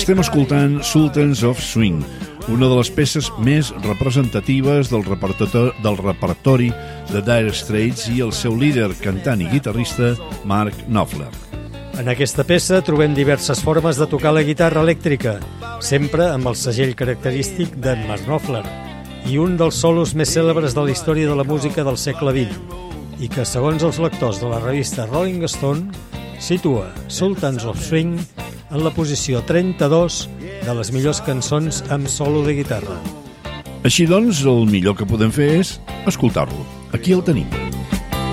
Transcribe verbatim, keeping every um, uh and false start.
Estem escoltant Sultans of Swing, una de les peces més representatives del repertori, del repertori de Dire Straits i el seu líder, cantant i guitarrista, Mark Knopfler. En aquesta peça trobem diverses formes de tocar la guitarra elèctrica, sempre amb el segell característic de Mark Knopfler, i un dels solos més cèlebres de la història de la música del segle vint, i que, segons els lectors de la revista Rolling Stone, situa Sultans of Swing en la posició trenta-dos de les millors cançons amb solo de guitarra. Així doncs, el millor que podem fer és escoltar-lo. Aquí el tenim.